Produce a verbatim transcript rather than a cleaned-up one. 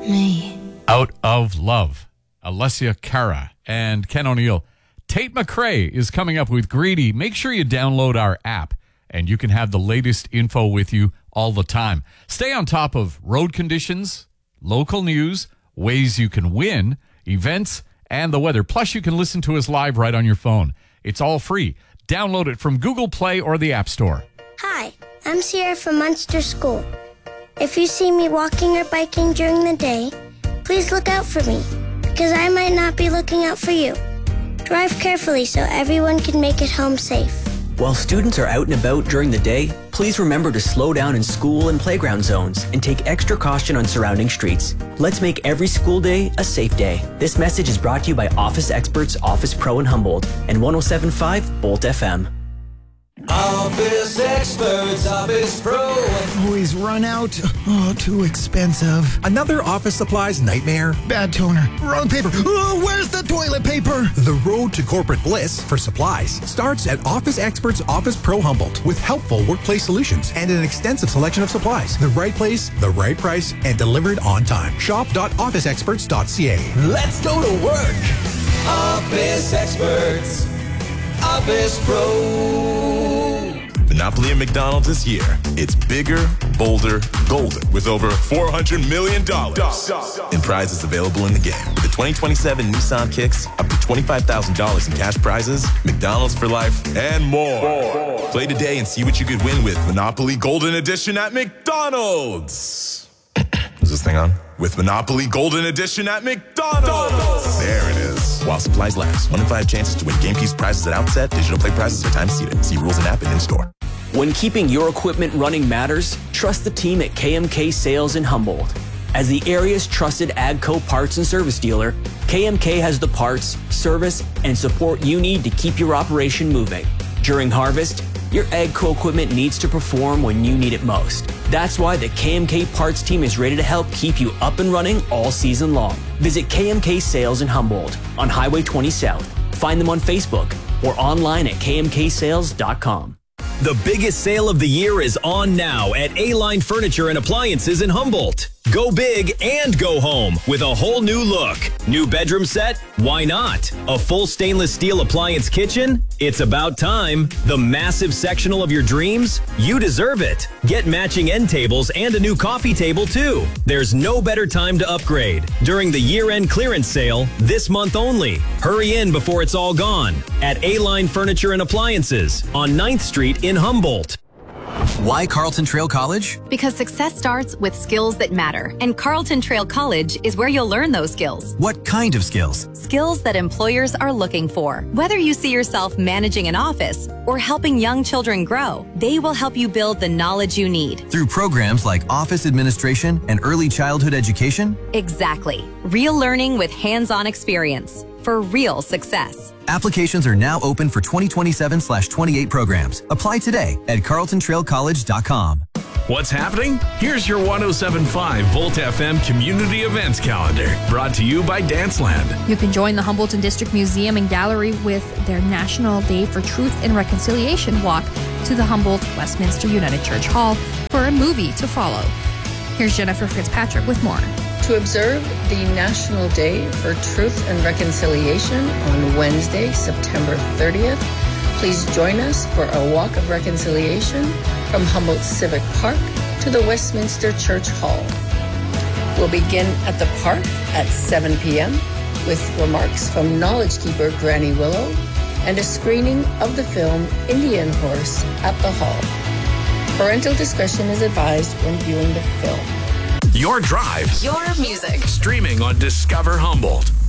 me. Out of Love. Alessia Cara and Ken O'Neill. Tate McRae is coming up with Greedy. Make sure you download our app and you can have the latest info with you all the time. Stay on top of road conditions, local news, ways you can win, events, and the weather. Plus, you can listen to us live right on your phone. It's all free. Download it from Google Play or the App Store. Hi, I'm Sierra from Munster School. If you see me walking or biking during the day, please look out for me, because I might not be looking out for you. Drive carefully so everyone can make it home safe. While students are out and about during the day, please remember to slow down in school and playground zones and take extra caution on surrounding streets. Let's make every school day a safe day. This message is brought to you by Office Experts Office Pro in Humboldt and one oh seven point five Bolt F M. Office Experts, Office Pro. Always run out. Oh, too expensive. Another office supplies nightmare. Bad toner. Wrong paper. Oh, where's the toilet paper? The road to corporate bliss for supplies starts at Office Experts Office Pro Humboldt with helpful workplace solutions and an extensive selection of supplies. The right place, the right price, and delivered on time. shop dot office experts dot c a. Let's go to work. Office Experts, Office Pro. Monopoly at McDonald's this year. It's bigger, bolder, golden with over four hundred million dollars in prizes available in the game. With the twenty twenty-seven Nissan Kicks, up to twenty-five thousand dollars in cash prizes, McDonald's for life, and more. more. Play today and see what you could win with Monopoly Golden Edition at McDonald's. Is this thing on? With Monopoly Golden Edition at McDonald's. There it is. While supplies last. One in five chances to win game piece prizes at outset. Digital play prizes are time seated. See rules and app and in-store. When keeping your equipment running matters, trust the team at K M K Sales in Humboldt. As the area's trusted AGCO parts and service dealer, K M K has the parts, service, and support you need to keep your operation moving. During harvest, your AGCO equipment needs to perform when you need it most. That's why the K M K Parts team is ready to help keep you up and running all season long. Visit K M K Sales in Humboldt on Highway twenty South. Find them on Facebook or online at k m k sales dot com. The biggest sale of the year is on now at A-Line Furniture and Appliances in Humboldt. Go big and go home with a whole new look. New bedroom set? Why not? A full stainless steel appliance kitchen? It's about time. The massive sectional of your dreams? You deserve it. Get matching end tables and a new coffee table too. There's no better time to upgrade. During the year-end clearance sale, this month only. Hurry in before it's all gone. At A-Line Furniture and Appliances on ninth Street in Humboldt. Why Carlton Trail College? Because success starts with skills that matter, and Carlton Trail College is where you'll learn those skills. What kind of skills? Skills that employers are looking for. Whether you see yourself managing an office or helping young children grow, they will help you build the knowledge you need. Through programs like office administration and early childhood education? Exactly. Real learning with hands-on experience for real success. Applications are now open for twenty twenty-seven twenty-eight programs. Apply today at carlton trail college dot com. What's happening? Here's your one oh seven point five Bolt F M community events calendar, brought to you by Danceland. You can join the Humboldt District Museum and Gallery with their National Day for Truth and Reconciliation walk to the Humboldt Westminster United Church Hall for a movie to follow. Here's Jennifer Fitzpatrick with more. To observe the National Day for Truth and Reconciliation on Wednesday, September thirtieth, please join us for a walk of reconciliation from Humboldt Civic Park to the Westminster Church Hall. We'll begin at the park at seven p.m. with remarks from Knowledge Keeper Granny Willow and a screening of the film Indian Horse at the hall. Parental discretion is advised when viewing the film. Your drive. Your music. Streaming on Discover Humboldt.